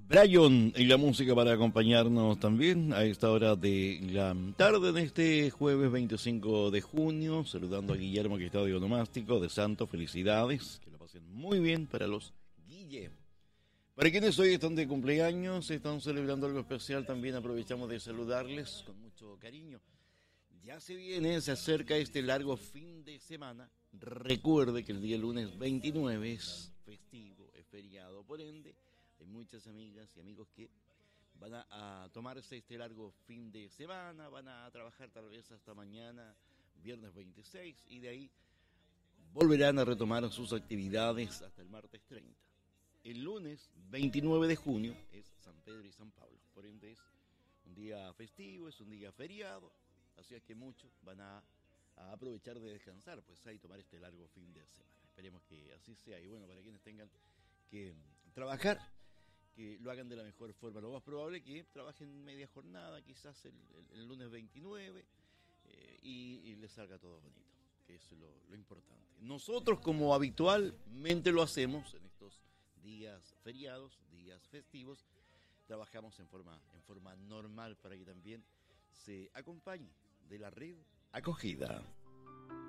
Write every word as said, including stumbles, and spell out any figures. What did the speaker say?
Brian y la música para acompañarnos también a esta hora de la tarde de este jueves veinticinco de junio, saludando a Guillermo que está de onomástico de Santo, felicidades, que lo pasen muy bien para los Guille. Para quienes hoy están de cumpleaños, están celebrando algo especial, también aprovechamos de saludarles con mucho cariño. Ya se viene, se acerca este largo fin de semana. Recuerde que el día lunes veintinueve es festivo, es feriado, por ende hay muchas amigas y amigos que van a, a tomarse este largo fin de semana, van a trabajar tal vez hasta mañana, viernes veintiséis, y de ahí volverán a retomar sus actividades hasta el martes treinta. El lunes veintinueve de junio es San Pedro y San Pablo, por ende es un día festivo, es un día feriado, así es que muchos van a, a aprovechar de descansar, pues ahí tomar este largo fin de semana. Esperemos que así sea, y bueno, para quienes tengan que trabajar, que lo hagan de la mejor forma. Lo más probable es que trabajen media jornada, quizás el, el, el lunes veintinueve, eh, y, y les salga todo bonito, que eso es lo, lo importante. Nosotros, como habitualmente lo hacemos en estos días feriados, días festivos, trabajamos en forma, en forma normal para que también se acompañe de la red acogida.